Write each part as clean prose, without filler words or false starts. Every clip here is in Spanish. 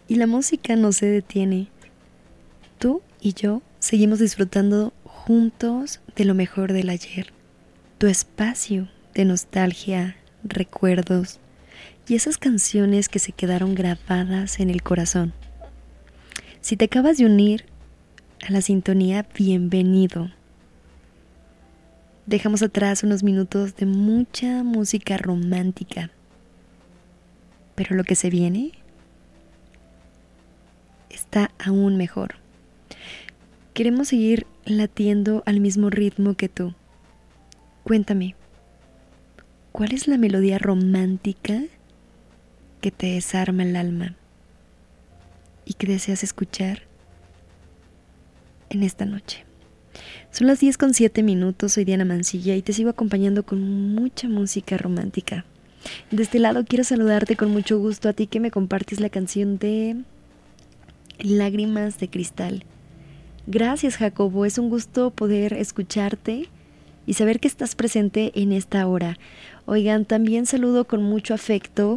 Y la música no se detiene. Tú y yo seguimos disfrutando juntos de lo mejor del ayer. Tu espacio de nostalgia, recuerdos y esas canciones que se quedaron grabadas en el corazón. Si te acabas de unir a la sintonía, bienvenido. Dejamos atrás unos minutos de mucha música romántica. Pero lo que se viene está aún mejor. Queremos seguir latiendo al mismo ritmo que tú. Cuéntame, ¿cuál es la melodía romántica que te desarma el alma y que deseas escuchar en esta noche? Son las 10:07, soy Diana Mancilla y te sigo acompañando con mucha música romántica. De este lado quiero saludarte con mucho gusto a ti que me compartes la canción de Lágrimas de Cristal. Gracias, Jacobo, es un gusto poder escucharte y saber que estás presente en esta hora. Oigan, también saludo con mucho afecto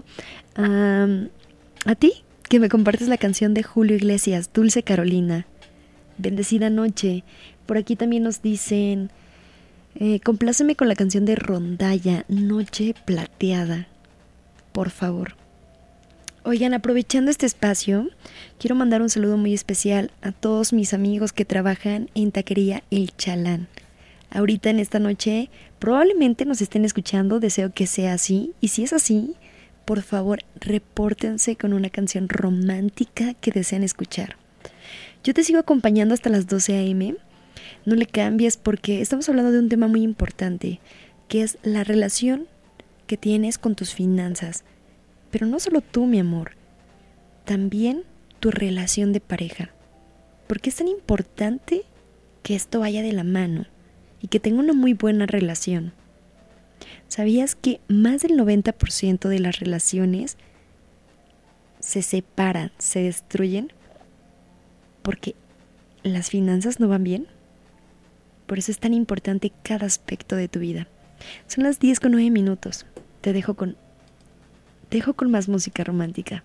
a ti que me compartes la canción de Julio Iglesias, Dulce Carolina. Bendecida noche. Por aquí también nos dicen, compláceme con la canción de Rondalla, Noche Plateada, por favor. Oigan, aprovechando este espacio, quiero mandar un saludo muy especial a todos mis amigos que trabajan en Taquería El Chalán. Ahorita en esta noche probablemente nos estén escuchando, deseo que sea así, y si es así, por favor, repórtense con una canción romántica que desean escuchar. Yo te sigo acompañando hasta las 12 a.m., no le cambies porque estamos hablando de un tema muy importante, que es la relación que tienes con tus finanzas. Pero no solo tú, mi amor, también tu relación de pareja. Porque es tan importante que esto vaya de la mano y que tenga una muy buena relación. ¿Sabías que más del 90% de las relaciones se separan, se destruyen porque las finanzas no van bien? Por eso es tan importante cada aspecto de tu vida. Son las 10:09. Te dejo con más música romántica.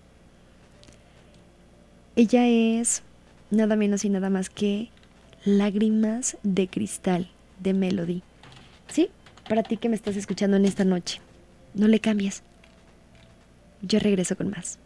Ella es nada menos y nada más que Lágrimas de Cristal, de Melody. ¿Sí? Para ti que me estás escuchando en esta noche. No le cambies. Yo regreso con más.